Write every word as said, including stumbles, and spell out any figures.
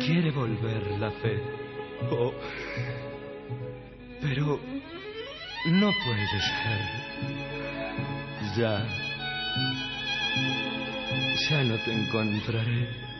quiere volver la fe. Oh, pero no puede ser. Ya, ya no te encontraré.